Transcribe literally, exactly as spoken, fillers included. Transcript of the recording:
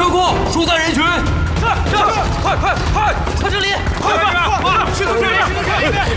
车库，疏散人群。 是是，快快快， 在这里， 快快快，去去去去！